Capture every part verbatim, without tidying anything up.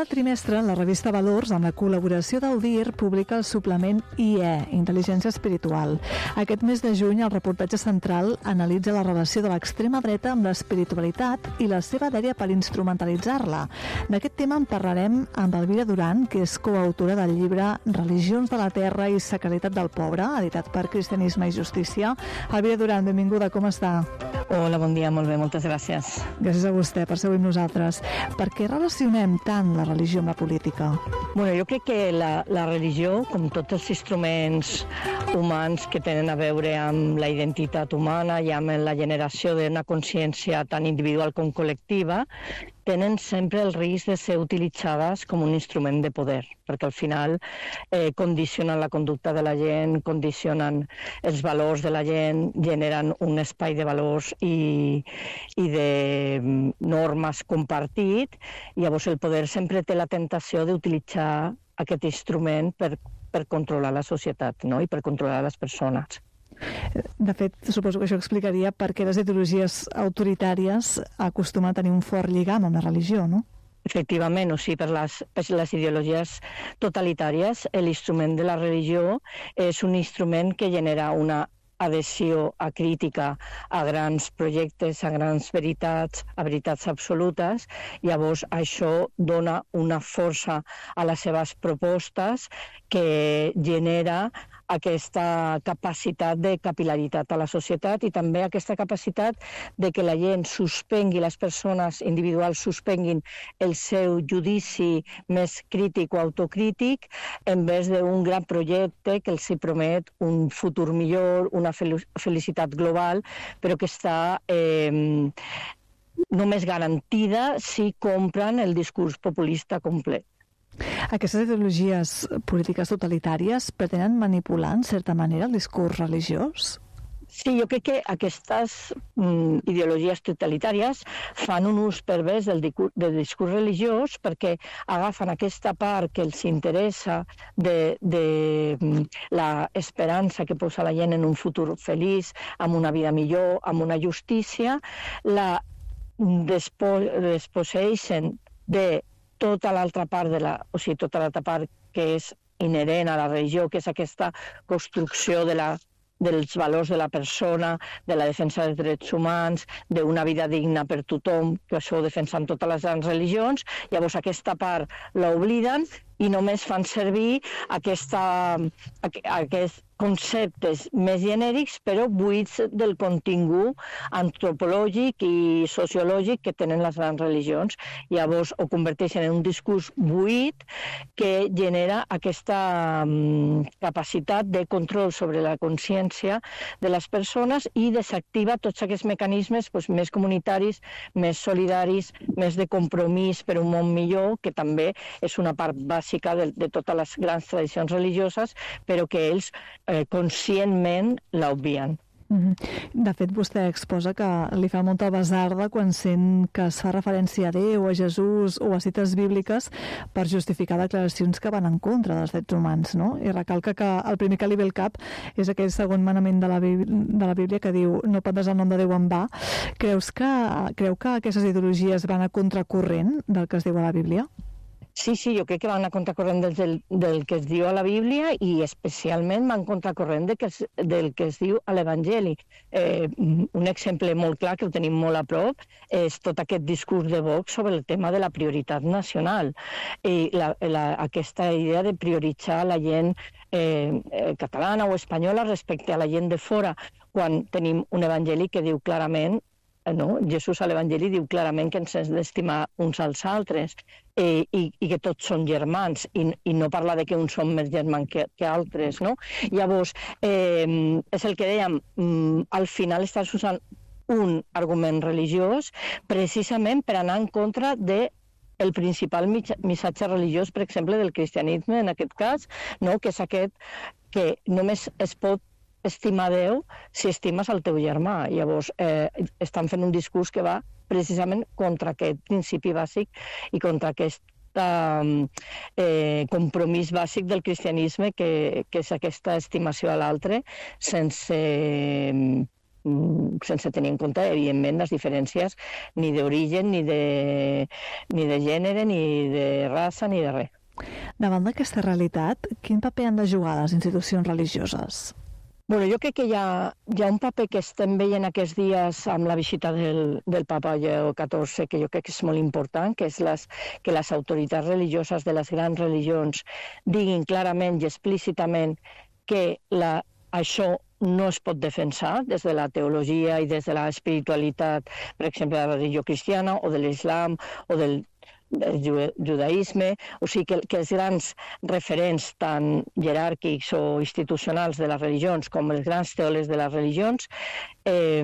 trimestre, la revista Valors, amb la col·laboració d'Audir, publica el suplement I E, Intel·ligència Espiritual. Aquest mes de juny, el reportatge central analitza la relació de l'extrema dreta amb l'espiritualitat i la seva dèria per instrumentalitzar-la. D'aquest tema en parlarem amb Elvira Duran, que és coautora del llibre Religions de la Terra i Sacralitat del Pobre, editat per Cristianisme i Justícia. Elvira Duran, benvinguda, com està? Hola, bon dia, molt bé, moltes gràcies. Gràcies a vostè per ser avui amb nosaltres. Per què relacionem tant la religió amb la política? Bueno, jo crec que la, la religió, com tots els instruments humans que tenen a veure amb la identitat humana i amb la generació d'una consciència tant individual com col·lectiva, tenen sempre el risc de ser utilitzades com un instrument de poder, perquè al final eh, condicionen la conducta de la gent, condicionen els valors de la gent, generen un espai de valors i, i de normes compartit, i llavors el poder sempre té la tentació d'utilitzar aquest instrument per, per controlar la societat, no? I per controlar les persones. De fet, suposo que això explicaria per què les ideologies autoritàries acostumen a tenir un fort lligam amb la religió, no? Efectivament, o sigui, per les, per les ideologies totalitàries, l'instrument de la religió és un instrument que genera una adhesió a crítica a grans projectes, a grans veritats, a veritats absolutes. Llavors, això dona una força a les seves propostes que genera aquesta capacitat de capil·laritat a la societat i també aquesta capacitat de que la gent suspengui, les persones individuals suspenguin el seu judici més crític o autocrític en vez d'un gran projecte que els promet un futur millor, una felicitat global, però que està eh, només garantida si compren el discurs populista complet. Aquestes ideologies polítiques totalitàries pretenen manipular, en certa manera, el discurs religiós? Sí, jo crec que aquestes mm, ideologies totalitàries fan un ús pervers del, del discurs religiós perquè agafen aquesta part que els interessa de, de mm, l'esperança que posa la gent en un futur feliç, amb una vida millor, amb una justícia, la despo desposseixen de tota l'altra part de la, o sigui, tota l'altra part que és inherent a la religió, que és aquesta construcció de la, dels valors de la persona, de la defensa dels drets humans, d'una vida digna per tothom, que això ho defensen totes les grans religions. Llavors aquesta part l'obliden i només fan servir aquesta, aquests conceptes més genèrics, però buits del contingut antropològic i sociològic que tenen les grans religions. Llavors ho converteixen en un discurs buit que genera aquesta um, capacitat de control sobre la consciència de les persones i desactiva tots aquests mecanismes pues, més comunitaris, més solidaris, més de compromís per un món millor, que també és una part bàsica de, de totes les grans tradicions religioses, però que ells eh, conscientment l'obvien. De fet, vostè exposa que li fa molta basarda quan sent que es fa referència a Déu, a Jesús o a cites bíbliques per justificar declaracions que van en contra dels drets humans, no? I recalca que el primer que li ve al cap és aquell segon manament de la, de la Bíblia que diu no prendràs el nom de Déu en va. Creus que, creu que aquestes ideologies van a contracorrent del que es diu a la Bíblia? Sí, sí, jo crec que van a contracorrent del, del que es diu a la Bíblia i especialment van contracorrent de que es, del que es diu a l'Evangeli. Eh, un exemple molt clar, que ho tenim molt a prop, és tot aquest discurs de Vox sobre el tema de la prioritat nacional. I la, la, aquesta idea de prioritzar la gent eh, catalana o espanyola respecte a la gent de fora, quan tenim un Evangeli que diu clarament, no? Jesús a l'Evangeli diu clarament que ens hem d'estimar uns als altres eh, i, i que tots són germans i, i no parla de que uns són més germans que, que altres, no? Llavors, eh, és el que dèiem, mm, al final estàs usant un argument religiós precisament per anar en contra de el principal missatge religiós, per exemple, del cristianisme, en aquest cas, no? Que és aquest que només es pot estimar Déu si estimes el teu germà. Llavors, eh, estan fent un discurs que va precisament contra aquest principi bàsic i contra aquest eh, compromís bàsic del cristianisme, que, que és aquesta estimació a l'altre sense sense tenir en compte, evidentment, les diferències ni d'origen, ni de, ni de gènere, ni de raça, ni de res. Davant d'aquesta realitat, quin paper han de jugar les institucions religioses? Bueno, jo crec que hi ha, hi ha un paper que estem veient aquests dies amb la visita del, del papa Lleó catorze, que jo crec que és molt important, que és les, que les autoritats religioses de les grans religions diguin clarament i explícitament que la, això no es pot defensar des de la teologia i des de l'espiritualitat, per exemple, de la religió cristiana o de l'islam o del del judaïsme, o sigui que, que els grans referents tant jeràrquics o institucionals de les religions com els grans teòlegs de les religions eh,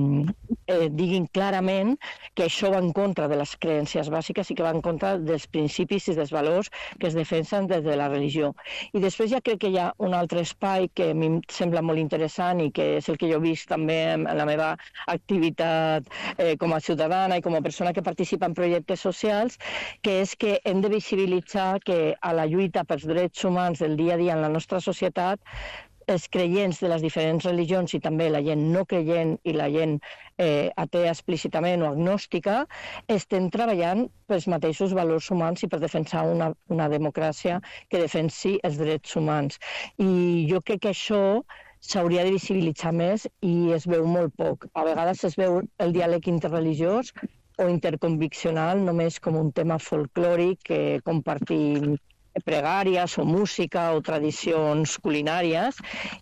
eh, diguin clarament que això va en contra de les creences bàsiques i que va en contra dels principis i dels valors que es defensen des de la religió. I després ja crec que hi ha un altre espai que a mi em sembla molt interessant i que és el que jo he vist també en la meva activitat eh, com a ciutadana i com a persona que participa en projectes socials, que és que hem de visibilitzar que a la lluita pels drets humans del dia a dia en la nostra societat, els creients de les diferents religions i també la gent no creient i la gent eh, atea explícitament o agnòstica, estem treballant pels mateixos valors humans i per defensar una, una democràcia que defensi els drets humans. I jo crec que això s'hauria de visibilitzar més i es veu molt poc. A vegades es veu el diàleg interreligiós o interconviccional només com un tema folclòric que compartim pregàries o música o tradicions culinàries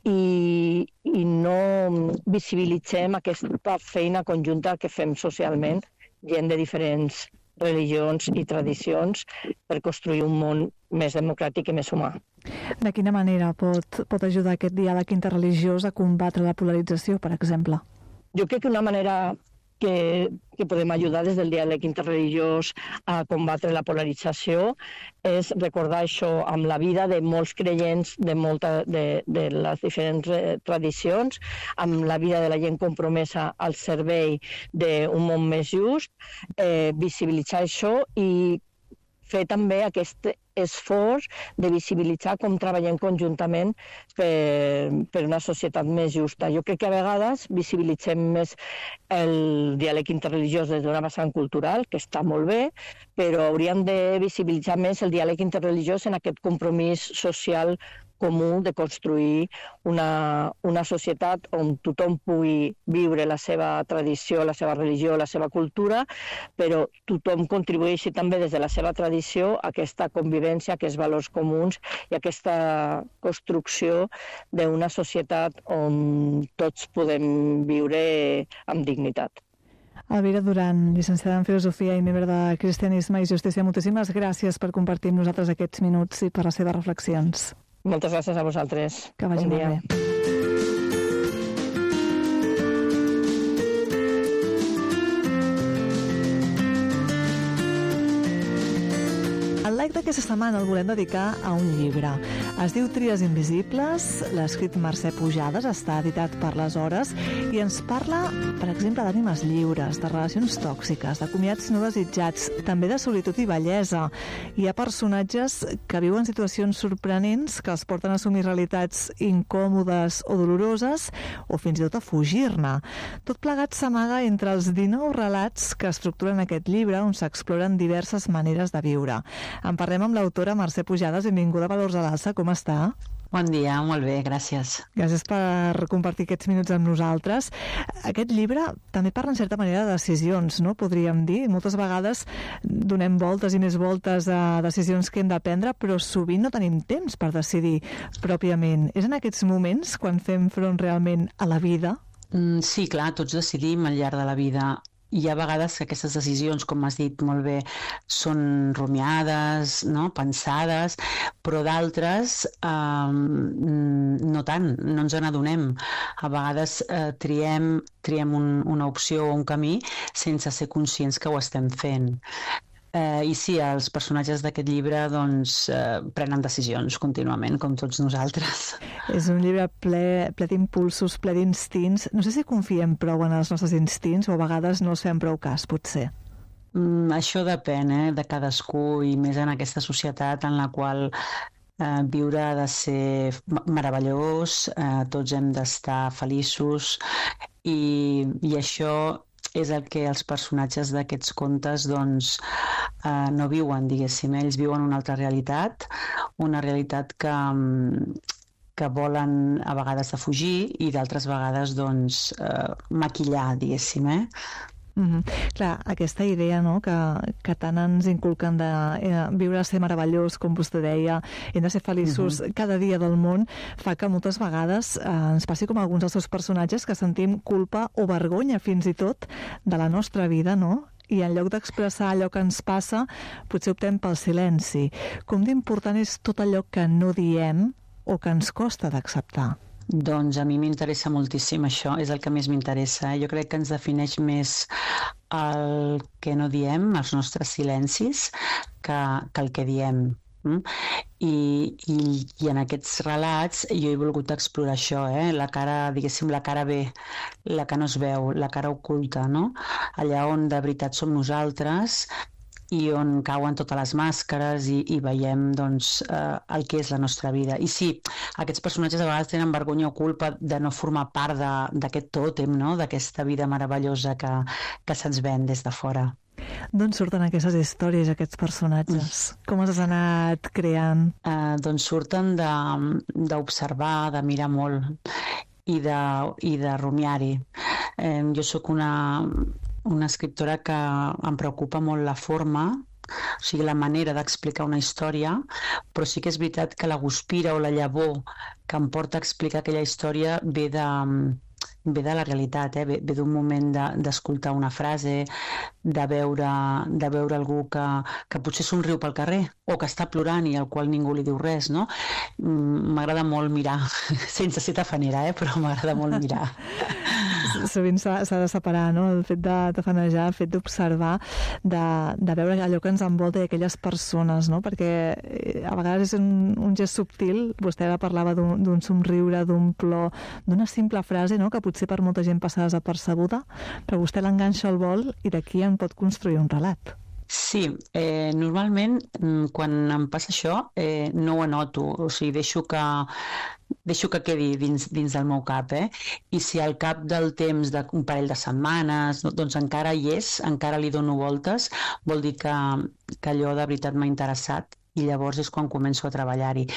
i, i no visibilitzem aquesta feina conjunta que fem socialment gent de diferents religions i tradicions per construir un món més democràtic i més humà. De quina manera pot, pot ajudar aquest diàleg interreligiós a combatre la polarització, per exemple? Jo crec que una manera que, que podem ajudar des del diàleg interreligiós a combatre la polarització és recordar això amb la vida de molts creients de, molta, de, de les diferents tradicions, amb la vida de la gent compromesa al servei d'un món més just, eh, visibilitzar això i fer també aquest esforç de visibilitzar com treballem conjuntament per, per una societat més justa. Jo crec que a vegades visibilitzem més el diàleg interreligiós des d'una vessant cultural, que està molt bé, però hauríem de visibilitzar més el diàleg interreligiós en aquest compromís social comú de construir una, una societat on tothom pugui viure la seva tradició, la seva religió, la seva cultura, però tothom contribueixi també des de la seva tradició a aquesta convivència, aquests valors comuns i aquesta construcció d'una societat on tots podem viure amb dignitat. Elvira Duran, llicenciada en Filosofia i membre de Cristianisme i Justícia, moltíssimes gràcies per compartir amb nosaltres aquests minuts i per les seves reflexions. Moltes gràcies a vosaltres. Que vagi molt bé. El like d'aquesta setmana el volem dedicar a un llibre. Es diu Tries invisibles, l'ha escrit Mercè Pujades, està editat per Les Hores i ens parla, per exemple, d'ànimes lliures, de relacions tòxiques, de comiats no desitjats, també de solitud i bellesa. Hi ha personatges que viuen situacions sorprenents que els porten a assumir realitats incòmodes o doloroses o fins i tot a fugir-ne. Tot plegat s'amaga entre els dinou relats que estructuren aquest llibre on s'exploren diverses maneres de viure. En parlem amb l'autora Mercè Pujades. Benvinguda a Valors a l'Alça. Com està? Bon dia, molt bé, gràcies. Gràcies per compartir aquests minuts amb nosaltres. Aquest llibre també parla en certa manera de decisions, no? Podríem dir. Moltes vegades donem voltes i més voltes a decisions que hem de prendre, però sovint no tenim temps per decidir pròpiament. És en aquests moments quan fem front realment a la vida? Mm, sí, clar, tots decidim al llarg de la vida. Hi ha vegades que aquestes decisions, com has dit molt bé, són rumiades, no? Pensades, però d'altres eh, no tant, no ens n'adonem. A vegades eh, triem, triem un, una opció o un camí sense ser conscients que ho estem fent. Eh, I sí, els personatges d'aquest llibre doncs, eh, prenen decisions contínuament, com tots nosaltres. És un llibre ple, ple d'impulsos, ple d'instints. No sé si confiem prou en els nostres instints o a vegades no els fem prou cas, potser. Mm, això depèn eh, de cadascú i més en aquesta societat en la qual eh, viure ha de ser meravellós, eh, tots hem d'estar feliços i, i això és el que els personatges d'aquests contes doncs, eh, no viuen, diguéssim. Ells viuen una altra realitat, una realitat que, que volen a vegades defugir i d'altres vegades doncs, eh, maquillar, diguéssim, eh? Mm-hmm. Clar, aquesta idea, no?, que, que tant ens inculquen de eh, viure a ser meravellós, com vostè deia, hem de ser feliços mm-hmm. cada dia del món, fa que moltes vegades eh, ens passi com alguns dels seus personatges, que sentim culpa o vergonya fins i tot de la nostra vida, no?, i en lloc d'expressar allò que ens passa, potser optem pel silenci. Com d'important és tot allò que no diem o que ens costa d'acceptar? Doncs a mi m'interessa moltíssim això, és el que més m'interessa. Jo crec que ens defineix més el que no diem, els nostres silencis, que, que el que diem. Mm? I, i, I en aquests relats jo he volgut explorar això, eh? La cara, diguéssim, la cara B, la que no es veu, la cara oculta, no? Allà on de veritat som nosaltres i on cauen totes les màscares i, i veiem doncs, eh, el que és la nostra vida. I sí, aquests personatges a vegades tenen vergonya o culpa de no formar part d'aquest tòtem, no?, d'aquesta vida meravellosa que, que se'ns ven des de fora. D'on surten aquestes històries, aquests personatges? Mm. Com els has anat creant? Eh, doncs surten d'observar, de, de mirar molt i de, i de rumiar-hi. Eh, jo sóc una... una escriptora que em preocupa molt la forma, o sigui, la manera d'explicar una història, però sí que és veritat que la guspira o la llavor que em porta a explicar aquella història ve de, ve de la realitat, eh? ve, ve d'un moment d'escoltar de, una frase, de veure, de veure algú que, que potser somriu pel carrer o que està plorant i al qual ningú li diu res, no? M'agrada molt mirar, sense ser tafanera, eh? Però m'agrada molt mirar. Sovint s'ha de separar, no?, el fet de tafanejar, el fet d'observar, de, de veure allò que ens envolta i aquelles persones, no?, perquè a vegades és un, un gest subtil. Vostè ara parlava d'un somriure, d'un plor, d'una simple frase, no?, que potser per molta gent passa desapercebuda, però vostè l'enganxa al vol i d'aquí en pot construir un relat. Sí, eh, normalment quan em passa això eh, no ho anoto, o sigui, deixo que, deixo que quedi dins, dins del meu cap, eh? I si al cap del temps d'un parell de setmanes doncs encara hi és, encara li dono voltes, vol dir que, que allò de veritat m'ha interessat i llavors és quan començo a treballar-hi.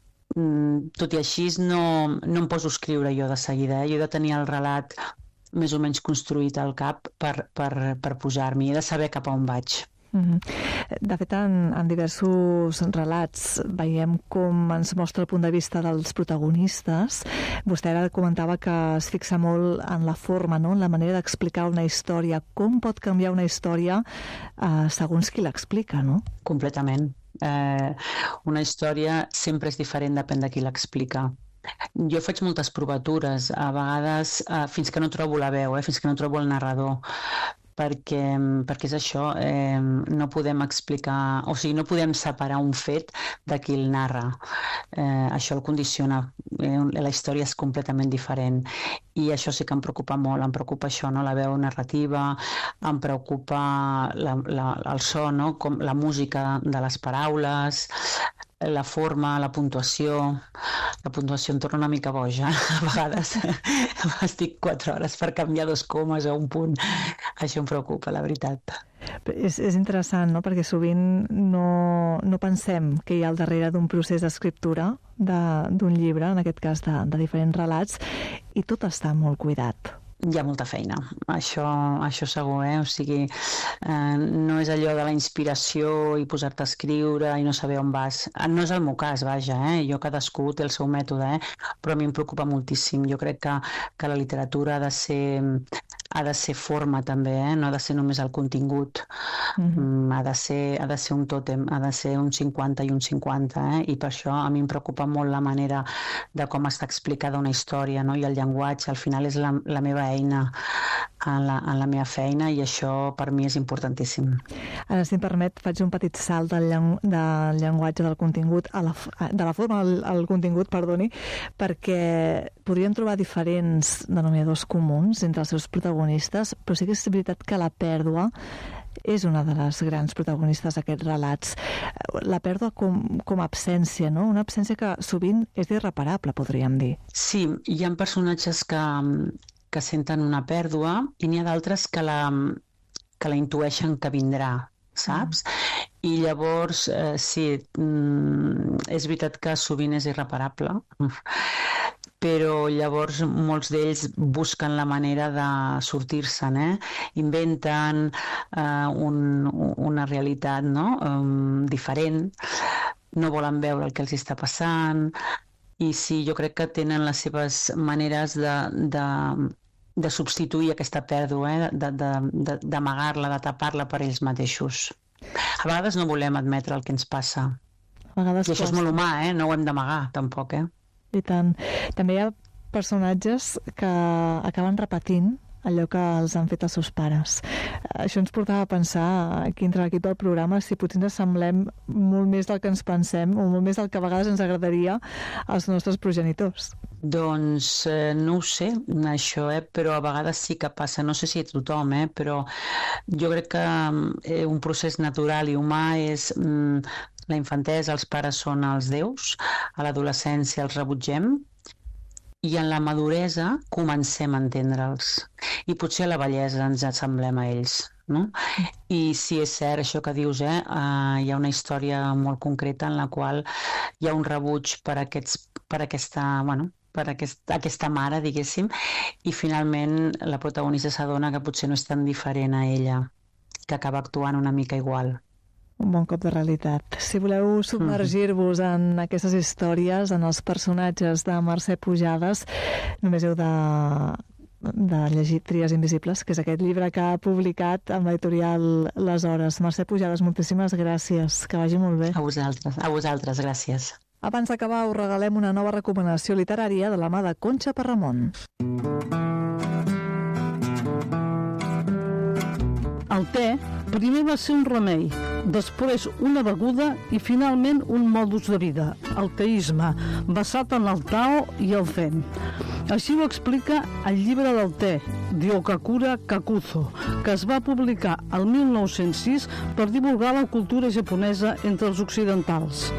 Tot i així no, no em poso a escriure jo de seguida, eh? Jo he de tenir el relat més o menys construït al cap per, per, per posar-m'hi, he de saber cap a on vaig. Mm-hmm. De fet, en, en diversos relats veiem com ens mostra el punt de vista dels protagonistes. Vostè ara comentava que es fixa molt en la forma, no?, en la manera d'explicar una història. Com pot canviar una història eh, segons qui l'explica, no? Completament. Eh, una història sempre és diferent, depèn de qui l'explica. Jo faig moltes provatures, a vegades eh, fins que no trobo la veu, eh, fins que no trobo el narrador, perquè, perquè és això, eh, no podem explicar, o sigui, no podem separar un fet de qui el narra. Eh, això el condiciona, eh, la història és completament diferent i això sí que em preocupa molt, em preocupa això, no?, la veu narrativa, em preocupa la, la, el so, no?, com la música de les paraules, la forma, la puntuació. La puntuació em torna una mica boja. A vegades estic quatre hores per canviar dos comes o un punt. Això em preocupa, la veritat. És, és interessant, no?, perquè sovint no, no pensem que hi ha al darrere d'un procés d'escriptura d'un llibre, en aquest cas de, de diferents relats, i tot està molt cuidat. Hi ha molta feina, això, això segur, eh? O sigui, eh, no és allò de la inspiració i posar-te a escriure i no saber on vas. No és el meu cas, vaja, eh? Jo cadascú té el seu mètode, eh? Però a mi em preocupa moltíssim. Jo crec que, que la literatura ha de ser, ha de ser forma també, eh? No ha de ser només el contingut. Mm-hmm. ha, de ser, ha de ser un tòtem, ha de ser un cinquanta i un cinquanta, eh? I per això a mi em preocupa molt la manera de com està explicada una història, no? I el llenguatge, al final és la, la meva eina en la, en la meva feina i això per mi és importantíssim. Ara, si em permet, faig un petit salt del, llen del llenguatge del contingut, a la, de la forma al, al contingut, perdoni, perquè podríem trobar diferents denominadors comuns entre els seus protagonistes, però sí que és veritat que la pèrdua és una de les grans protagonistes d'aquests relats. La pèrdua com, com a absència, no? Una absència que sovint és irreparable, podríem dir. Sí, hi ha personatges que que senten una pèrdua i n'hi ha d'altres que la, que la intueixen que vindrà, saps? Mm. I llavors, eh, sí, mm, és veritat que sovint és irreparable, però llavors molts d'ells busquen la manera de sortir-se'n, eh? Inventen eh, un, una realitat, no? um, diferent, no volen veure el que els està passant, i sí, jo crec que tenen les seves maneres de, de, de substituir aquesta pèrdua, eh? d'amagar-la, de, de tapar-la per ells mateixos. A vegades no volem admetre el que ens passa. A vegades I això costa. És molt humà, eh? No ho hem d'amagar, tampoc, eh? I tant. També hi ha personatges que acaben repetint allò que els han fet els seus pares. Això ens portava a pensar, aquí entre l'equip del programa, si potser ens assemblem molt més del que ens pensem o molt més del que a vegades ens agradaria als nostres progenitors. Doncs eh, no ho sé, això, eh? Però a vegades sí que passa, no sé si a tothom, eh? Però jo crec que eh, un procés natural i humà és... Mm, la infantesa, els pares són els déus, a l'adolescència els rebutgem, i en la maduresa comencem a entendre'ls. I potser a la vellesa ens assemblem a ells, no? I sí, és cert, això que dius, eh? Uh, hi ha una història molt concreta en la qual hi ha un rebuig per, aquests, per aquesta... Bueno, per aquest, aquesta mare, diguéssim, i finalment la protagonista s'adona que potser no és tan diferent a ella, que acaba actuant una mica igual. Un bon cop de realitat. Si voleu submergir-vos en aquestes històries, en els personatges de Mercè Pujades, només heu de, de llegir Tries invisibles, que és aquest llibre que ha publicat amb l'editorial Les Hores. Mercè Pujades, moltíssimes gràcies. Que vagi molt bé. A vosaltres, a vosaltres, gràcies. Abans d'acabar, us regalem una nova recomanació literària de la mà de Conxa Parramon. El te primer va ser un remei, després una beguda i finalment un modus de vida, el teisme, basat en el Tao i el Zen. Així ho explica el llibre del te, Ryokakura Kakuzo, que es va publicar el mil nou-cents sis per divulgar la cultura japonesa entre els occidentals.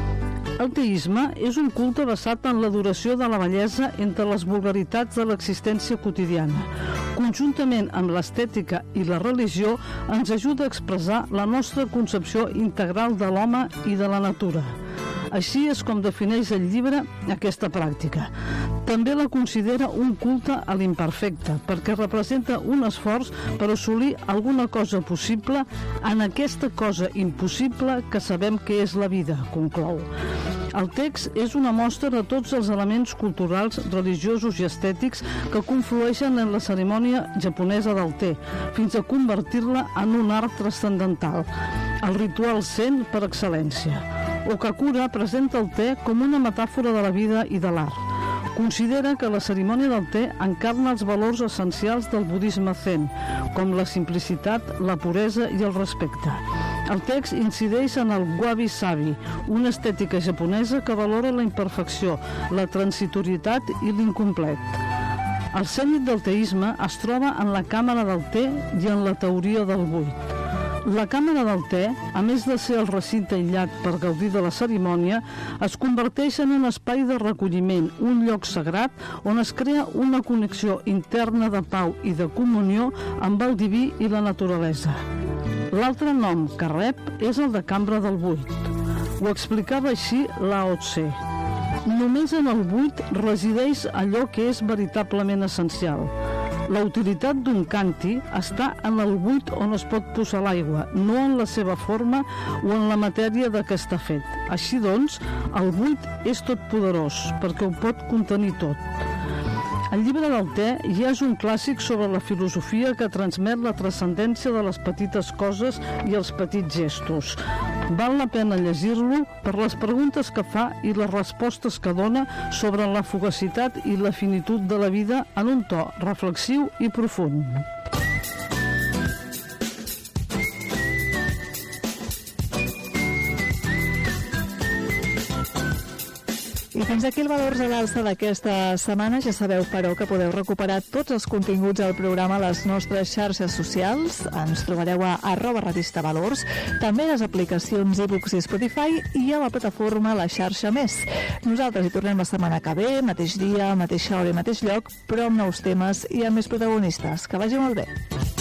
El teisme és un culte basat en l'adoració de la bellesa entre les vulgaritats de l'existència quotidiana. Conjuntament amb l'estètica i la religió, ens ajuda a expressar la nostra concepció integral de l'home i de la natura. Així és com defineix el llibre aquesta pràctica. També la considera un culte a l'imperfecte, perquè representa un esforç per assolir alguna cosa possible en aquesta cosa impossible que sabem que és la vida, conclou. El text és una mostra de tots els elements culturals, religiosos i estètics que conflueixen en la cerimònia japonesa del te, fins a convertir-la en un art transcendental, el ritual zen per excel·lència. Okakura presenta el te com una metàfora de la vida i de l'art. Considera que la cerimònia del te encarna els valors essencials del budisme zen, com la simplicitat, la puresa i el respecte. El text incideix en el wabi-sabi, una estètica japonesa que valora la imperfecció, la transitorietat i l'incomplet. El zenit del teisme es troba en la càmera del te i en la teoria del buit. La càmera del te, a més de ser el recinte aïllat per gaudir de la cerimònia, es converteix en un espai de recolliment, un lloc sagrat on es crea una connexió interna de pau i de comunió amb el diví i la naturalesa. L'altre nom que rep és el de cambra del buit. Ho explicava així Lao Tse. Només en el buit resideix allò que és veritablement essencial. La utilitat d'un canti està en el buit on es pot posar l'aigua, no en la seva forma o en la matèria de què està fet. Així doncs, el buit és totpoderós, perquè ho pot contenir tot. El llibre del te ja és un clàssic sobre la filosofia que transmet la transcendència de les petites coses i els petits gestos. Val la pena llegir-lo per les preguntes que fa i les respostes que dona sobre la fugacitat i la finitud de la vida en un to reflexiu i profund. I fins aquí el Valors a l'Alça d'aquesta setmana. Ja sabeu, però, que podeu recuperar tots els continguts del programa a les nostres xarxes socials. Ens trobareu a arroba revista Valors, també a les aplicacions iBooks i Spotify i a la plataforma La Xarxa Més. Nosaltres hi tornem la setmana que ve, mateix dia, mateixa hora i mateix lloc, però amb nous temes i amb més protagonistes. Que vagi molt bé.